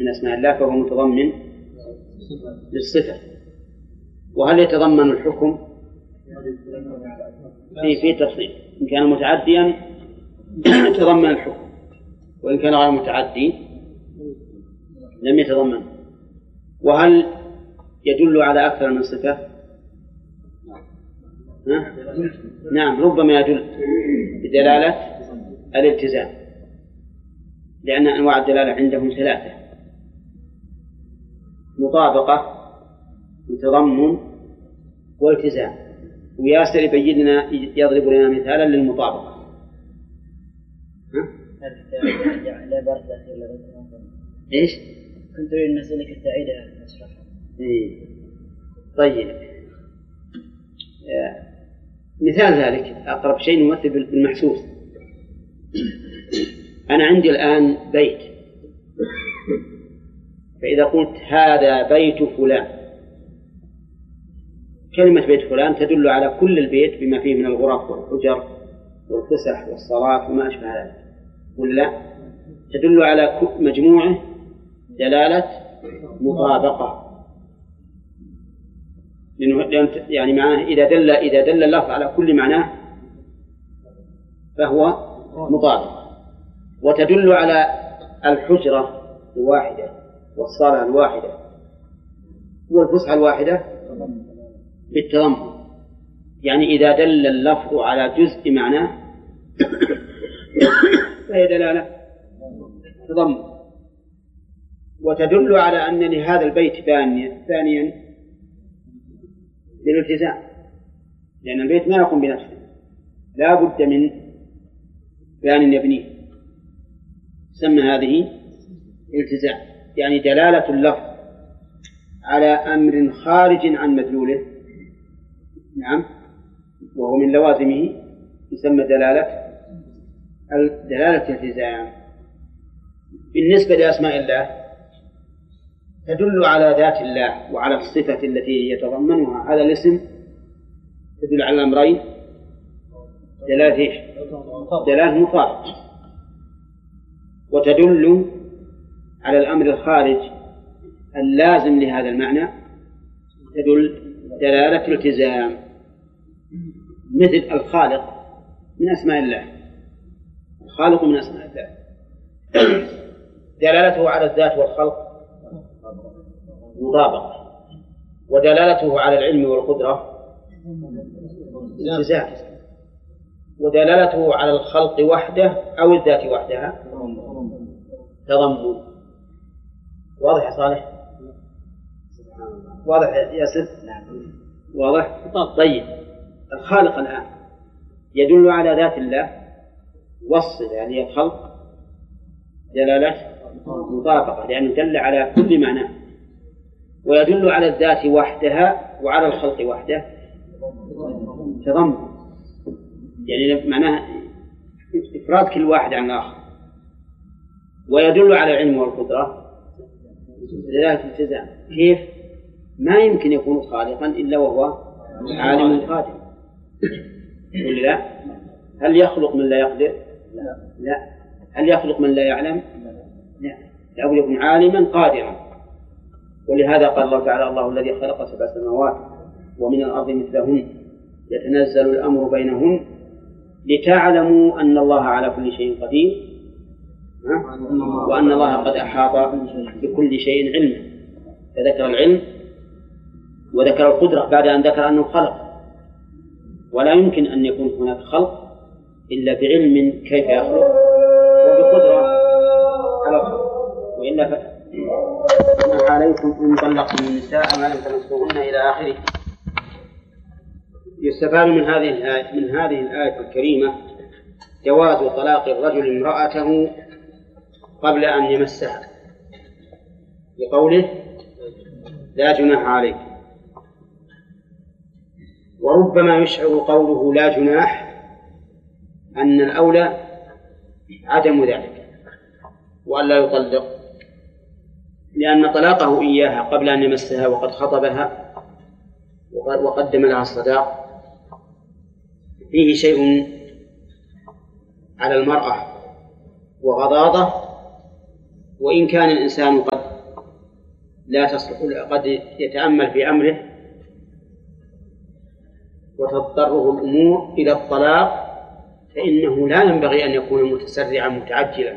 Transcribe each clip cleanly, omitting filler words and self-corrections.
من أسماء الله فهو متضمن للصفة. وهل يتضمن الحكم؟ في تفصيل، إن كان متعديا تضمن الحكم، وإن كان غير متعدي لم يتضمن. وهل يدل على أكثر من صفة؟ نعم، ربما يدل بدلالة الالتزام، لأن أنواع الدلالة عندهم ثلاثة: مطابقة، وتضمن، والتزام. وياسر يبين لنا، يضرب لنا مثالا للمطابقة. إيش؟ كنت أريد أن أسألك التعيدة أشرحها. طيب، مثال ذلك أقرب شيء نمثل بالمحسوس. أنا عندي الآن بيت، فإذا قلت هذا بيت فلان، كلمة بيت فلان تدل على كل البيت بما فيه من الغرف والحجر والفسح والصالات وما أشبه ذلك، ولا تدل على مجموعة دلالة مطابقة. يعني معناه إذا دل اللفظ على كل معناه فهو مطابق. وتدل على الحجرة الواحدة والصالة الواحدة والفسحة الواحدة بالتضمن، يعني إذا دل اللفظ على جزء معناه فهي دلالة تضمن. وتدل على أن لهذا البيت ثانيا للالتزام، لأن البيت ما يقوم بنفسه، لا بد من بيان يبنيه، سمى هذه التزام، يعني دلالة اللفظ على أمر خارج عن مدلوله، نعم، وهو من لوازمه، يسمى دلالة الالتزام. بالنسبة لأسماء الله تدل على ذات الله وعلى الصفة التي يتضمنها هذا الاسم، تدل على الأمرين دلالة مطابقة، وتدل على الأمر الخارج اللازم لهذا المعنى تدل دلالة الالتزام، مثل الخالق من أسماء الله، الخالق من أسماء الله دلالته على الذات والخلق مطابقة، ودلالته على العلم والقدرة التزام، ودلالته على الخلق وحده أو الذات وحدها تضمن. واضح يا صالح؟ واضح يا ياسر؟ واضح؟ طيب، الخالق الآن يدل على ذات الله، وصل يعني الخلق دلالة مطابقة لأنه دل على كل معنى، ويدل على الذات وحدها وعلى الخلق وحده تضمن، يعني معناه إفراد كل واحد عن الآخر. ويدل على العلم والقدرة دلالة الالتزام. كيف؟ ما يمكن يكون خالقا إلا وهو عالم قادر، ولا لا؟ هل يخلق من لا يقدر؟ لا. هل يخلق من لا يعلم؟ لا. لابد يكون عالما قادرا. ولهذا قال الله تعالى: الله الذي خلق 7 سماوات ومن الأرض مثلهن يتنزل الأمر بينهن لتعلموا أن الله على كل شيء قدير وأن الله قد أحاط بكل شيء علما. فذكر العلم وذكر القدرة بعد أن ذكر أنه خلق، ولا يمكن أن يكون هناك خلق إلا بعلم كيف يخلق وبقدرة على الخلق، وإلا ما عليكم إن طلقتم النساء ما لم تمسوهن إلى آخره. يستفاد من هذه الآية الكريمة جواز طلاق الرجل امرأته قبل أن يمسها، لقوله: لا جناح عليك. وربما يشعر قوله لا جناح أن الأولى عدم ذلك وأن لا يطلق، لأن طلاقه إياها قبل أن يمسها وقد خطبها وقدم لها الصداق فيه شيء على المرأة وغضاضة، وإن كان الإنسان قد لا تصلح، قد يتأمل في أمره وتضطره الأمور إلى الطلاق، فإنه لا ينبغي أن يكون متسرعا متعجلا.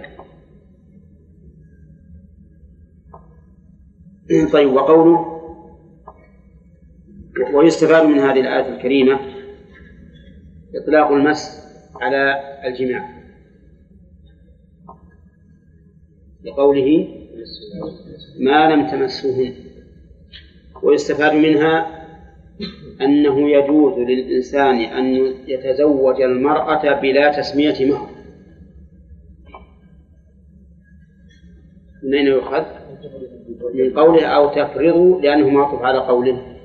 طيب، وقوله ويستفاد من هذه الآية الكريمة إطلاق المس على الجماع لقوله ما لم تمسوهن. ويستفاد منها أنه يجوز للإنسان أن يتزوج المرأة بلا تسمية مهر. من أين يؤخذ؟ من قوله أو تفرضوا، لأنه معطوف على قوله